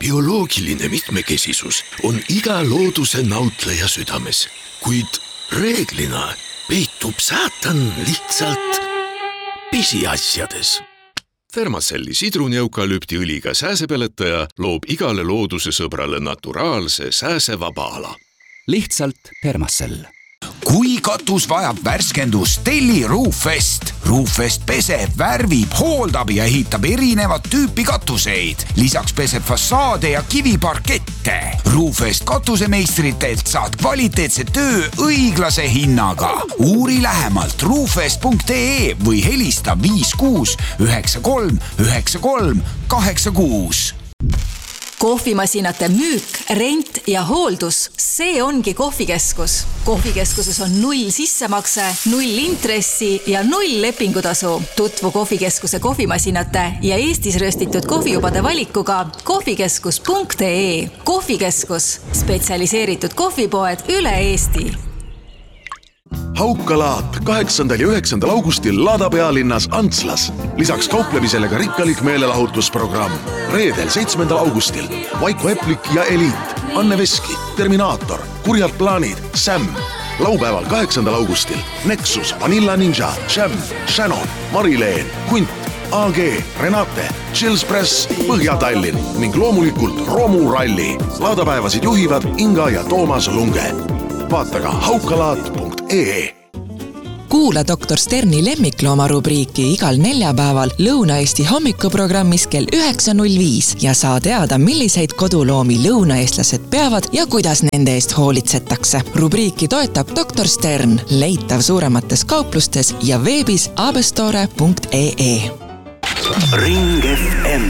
Bioloogiline mitmekesisus on iga looduse nautleja südames, kuid reeglina peitub saatan lihtsalt pisiasjades. Thermacelli sidruni-eukalüptiõliga sääsepeletaja loob igale looduse sõbrale naturaalse sääsevaba ala. Lihtsalt Thermacell. Kui katus vajab värskendust, telli Roofest. Roofest peseb, värvib, hooldab ja ehitab erinevat tüüpi katuseid. Lisaks peseb fassaade ja kiviparkette. Roofest katusemeistritelt saad kvaliteetse töö õiglase hinnaga. Uuri lähemalt roofest.ee või helista 56 93 93 86. Kohvimasinate müük, rent ja hooldus, see ongi kohvikeskus. Kohvikeskuses on 0 sissemakse, 0 intressi ja 0 lepingutasu. Tutvu kohvikeskuse kohvimasinate ja Eestis röstitud kohvijubade valikuga kohvikeskus.ee. Kohvikeskus, spetsialiseeritud kohvipoed üle Eesti. Haukalaat 8. ja 9. augustil Lada pealinnas Antslas. Lisaks kauplemisele ka rikkalik meelelahutusprogramm. Reedel 7. augustil Vaiko Eplik ja Eliit, Anne Veski, Terminaator, Kurjad plaanid, Sam. Laupäeval 8. augustil Nexus, Vanilla Ninja, Jam, Shannon, Marileen, Hunt, AG, Renate, Chillspress, Põhja-Tallinn ning loomulikult Romu Ralli. Laadapäevasid juhivad Inga ja Toomas Lunge. Vaata ka haukalaat.ee. Kuula Dr. Sterni lemmiklooma rubriiki igal neljapäeval Lõuna-Eesti hommikuprogrammis kell 9.05 ja saa teada, milliseid koduloomi lõunaeestlased peavad ja kuidas nende eest hoolitsetakse. Rubriiki toetab Dr. Stern, leitav suuremates kauplustes ja veebis abestore.ee. Ring FM.